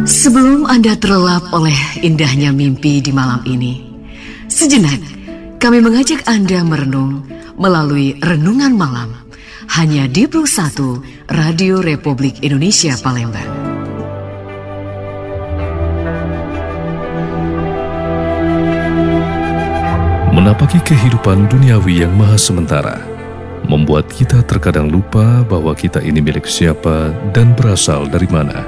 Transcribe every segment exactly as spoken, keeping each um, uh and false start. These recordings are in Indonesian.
Sebelum Anda terlelap oleh indahnya mimpi di malam ini, sejenak kami mengajak Anda merenung melalui Renungan Malam hanya di Plus satu Radio Republik Indonesia Palembang. Menapaki kehidupan duniawi yang maha sementara, membuat kita terkadang lupa bahwa kita ini milik siapa dan berasal dari mana.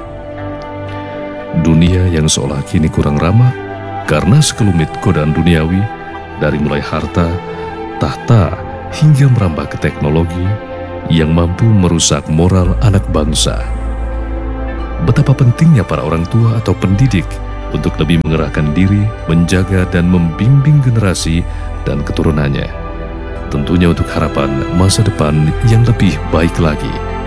Dunia yang seolah kini kurang ramah karena sekelumit godaan duniawi, dari mulai harta, tahta, hingga merambah ke teknologi yang mampu merusak moral anak bangsa. Betapa pentingnya para orang tua atau pendidik untuk lebih mengerahkan diri, menjaga dan membimbing generasi dan keturunannya, tentunya untuk harapan masa depan yang lebih baik lagi.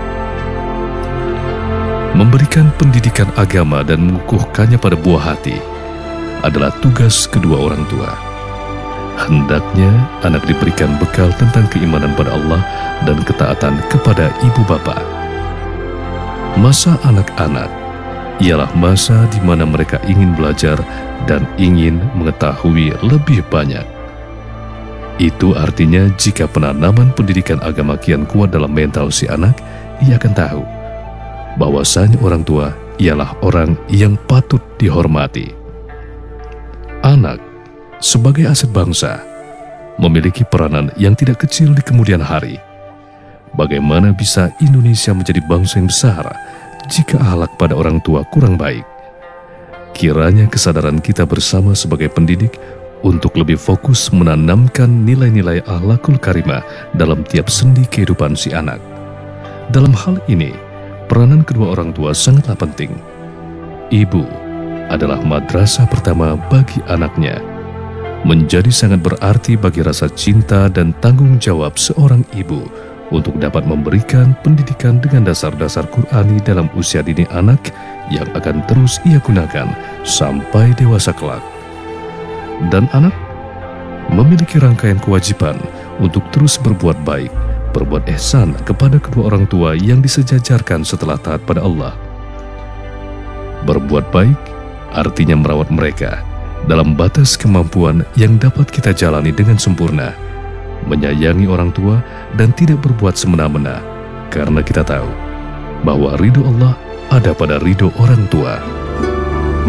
Memberikan pendidikan agama dan mengukuhkannya pada buah hati adalah tugas kedua orang tua. Hendaknya anak diberikan bekal tentang keimanan pada Allah dan ketaatan kepada ibu bapa. Masa anak-anak ialah masa di mana mereka ingin belajar dan ingin mengetahui lebih banyak. Itu artinya jika penanaman pendidikan agama kian kuat dalam mental si anak, ia akan tahu bahwasanya orang tua ialah orang yang patut dihormati. Anak sebagai aset bangsa memiliki peranan yang tidak kecil di kemudian hari. Bagaimana bisa Indonesia menjadi bangsa yang besar jika akhlak pada orang tua kurang baik? Kiranya kesadaran kita bersama sebagai pendidik untuk lebih fokus menanamkan nilai-nilai akhlakul karimah dalam tiap sendi kehidupan si anak. Dalam hal ini, peranan kedua orang tua sangatlah penting. Ibu adalah madrasah pertama bagi anaknya. Menjadi sangat berarti bagi rasa cinta dan tanggung jawab seorang ibu untuk dapat memberikan pendidikan dengan dasar-dasar Qur'ani dalam usia dini anak yang akan terus ia gunakan sampai dewasa kelak. Dan anak memiliki rangkaian kewajiban untuk terus berbuat baik, berbuat ihsan kepada kedua orang tua yang disejajarkan setelah taat pada Allah. Berbuat baik artinya merawat mereka dalam batas kemampuan yang dapat kita jalani dengan sempurna, menyayangi orang tua dan tidak berbuat semena-mena, karena kita tahu bahwa ridho Allah ada pada ridho orang tua.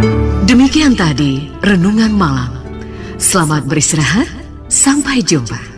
Demikian tadi Renungan Malam. Selamat beristirahat, sampai jumpa.